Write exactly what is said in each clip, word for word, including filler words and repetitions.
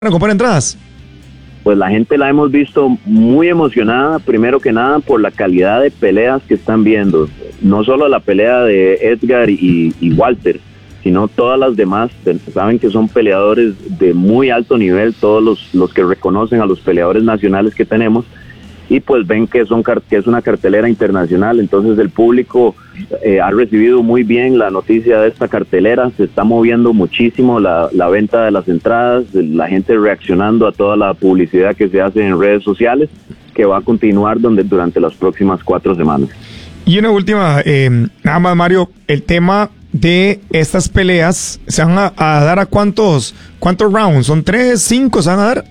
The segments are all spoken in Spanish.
a comprar entradas? Pues la gente la hemos visto muy emocionada, primero que nada por la calidad de peleas que están viendo. No solo la pelea de Edgar y, y Walter, sino todas las demás. Saben que son peleadores de muy alto nivel, todos los, los que reconocen a los peleadores nacionales que tenemos, y pues ven que, son, que es una cartelera internacional. Entonces el público eh, ha recibido muy bien la noticia de esta cartelera, se está moviendo muchísimo la, la venta de las entradas, la gente reaccionando a toda la publicidad que se hace en redes sociales, que va a continuar donde, durante las próximas cuatro semanas. Y una última, eh, nada más, Mario, el tema de estas peleas, ¿se van a, a dar a cuántos, cuántos rounds? ¿Son tres, cinco, se van a dar?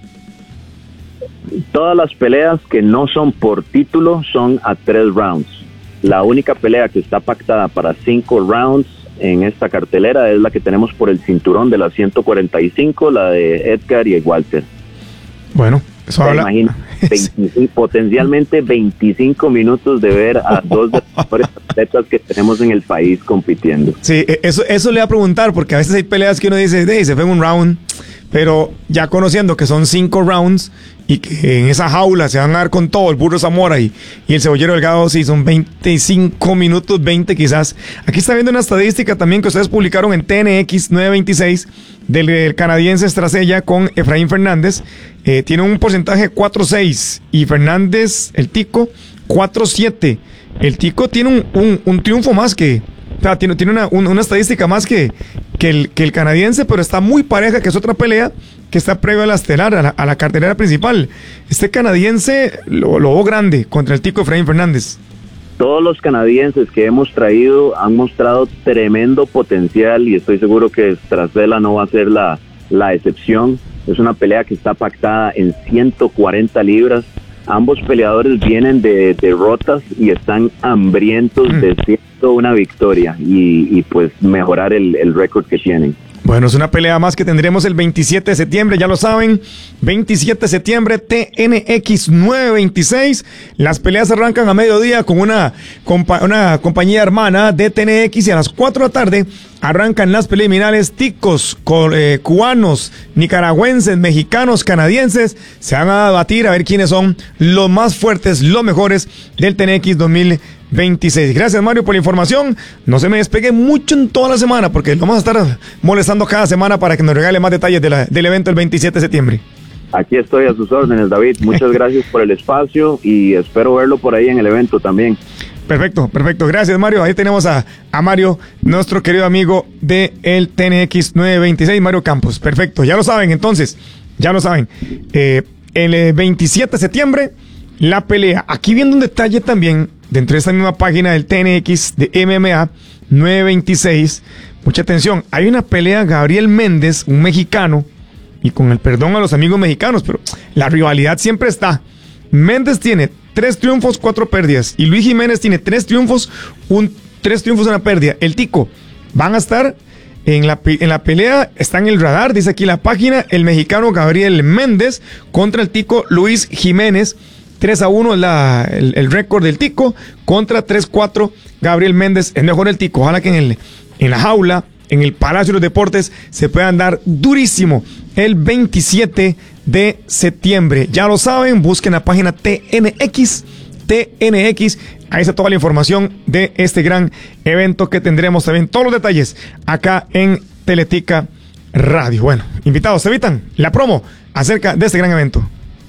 Todas las peleas que no son por título son a tres rounds. La única pelea que está pactada para cinco rounds en esta cartelera es la que tenemos por el cinturón de las ciento cuarenta y cinco, la de Edgar y Walter. Bueno, eso habla... Imagina, veinticinco, potencialmente veinticinco minutos de ver a dos de los mejores atletas que tenemos en el país compitiendo. Sí, eso, eso le voy a preguntar, porque a veces hay peleas que uno dice, hey, se fue en un round, pero ya conociendo que son cinco rounds y que en esa jaula se van a dar con todo el Burro Zamora y, y el Cebollero Delgado, sí, son veinticinco minutos, veinte quizás. Aquí está viendo una estadística también que ustedes publicaron en T N X nueve veintiséis del, del canadiense Estracella con Efraín Fernández. Eh, tiene un porcentaje cuatro seis y Fernández, el Tico, cuatro siete. El Tico tiene un, un, un triunfo más que... O sea, tiene, tiene una, un, una estadística más que, que, el, que el canadiense, pero está muy pareja, que es otra pelea que está previo a la estelar, a la, a la cartelera principal. Este canadiense lo, lo hubo grande contra el Tico Efraín Fernández. Todos los canadienses que hemos traído han mostrado tremendo potencial y estoy seguro que Estracella no va a ser la, la excepción. Es una pelea que está pactada en ciento cuarenta libras. Ambos peleadores vienen de derrotas y están hambrientos mm. de cierto una victoria y, y pues mejorar el, el récord que tienen. Bueno, es una pelea más que tendremos el veintisiete de septiembre, ya lo saben, veintisiete de septiembre, T N X nueve veintiséis. Las peleas arrancan a mediodía con una, compa- una compañía hermana de T N X y a las cuatro de la tarde arrancan las preliminares. Ticos, co- eh, cubanos, nicaragüenses, mexicanos, canadienses, se van a debatir a ver quiénes son los más fuertes, los mejores del T N X dos mil veintiséis. Gracias, Mario, por la información. No se me despegue mucho en toda la semana porque lo vamos a estar molestando cada semana para que nos regale más detalles de la, del evento el veintisiete de septiembre. Aquí estoy a sus órdenes, David. Muchas gracias por el espacio y espero verlo por ahí en el evento también. Perfecto, perfecto. Gracias, Mario. Ahí tenemos a, a Mario, nuestro querido amigo de el T N X nueve veintiséis, Mario Campos. Perfecto, ya lo saben entonces, ya lo saben. Eh, el veintisiete de septiembre, la pelea. Aquí viendo un detalle también, dentro de esta misma página del T N X de M M A nueve veintiséis, mucha atención, hay una pelea Gabriel Méndez, un mexicano, y con el perdón a los amigos mexicanos, pero la rivalidad siempre está. Méndez tiene tres triunfos, cuatro pérdidas, y Luis Jiménez tiene tres triunfos, un, tres triunfos, una pérdida. El Tico, van a estar en la, en la pelea, está en el radar, dice aquí la página, el mexicano Gabriel Méndez contra el Tico Luis Jiménez. tres a uno la, el, el récord del Tico contra tres cuatro Gabriel Méndez. Es mejor el Tico. Ojalá que en, el, en la jaula, en el Palacio de los Deportes, se puedan dar durísimo el veintisiete de septiembre. Ya lo saben, busquen la página T N X, T N X. Ahí está toda la información de este gran evento que tendremos también. Todos los detalles acá en Teletica Radio. Bueno, invitados, se evitan la promo acerca de este gran evento.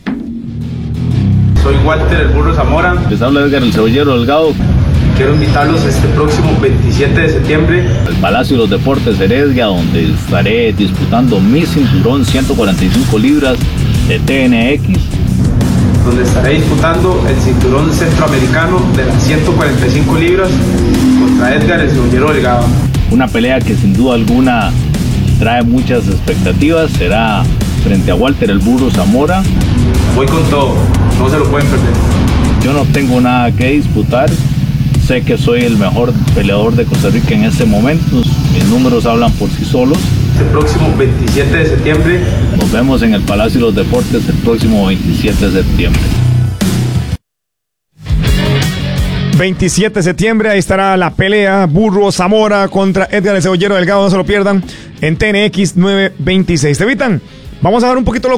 Soy Walter el Burro Zamora. Les habla Edgar el Cebollero Delgado. Quiero invitarlos este próximo veintisiete de septiembre al Palacio de los Deportes Heredia, donde estaré disputando mi cinturón ciento cuarenta y cinco libras de T N X. Donde estaré disputando el cinturón centroamericano de las ciento cuarenta y cinco libras contra Edgar el Cebollero Delgado. Una pelea que sin duda alguna trae muchas expectativas. Será frente a Walter el Burro Zamora. Voy con todo, no se lo pueden perder. Yo no tengo nada que disputar. Sé que soy el mejor peleador de Costa Rica en este momento. Mis números hablan por sí solos. El próximo veintisiete de septiembre. Nos vemos en el Palacio de los Deportes el próximo veintisiete de septiembre. veintisiete de septiembre, ahí estará la pelea Burro Zamora contra Edgar el Cebollero Delgado. No se lo pierdan en T N X nueve veintiséis. ¿Te evitan? Vamos a dar un poquito los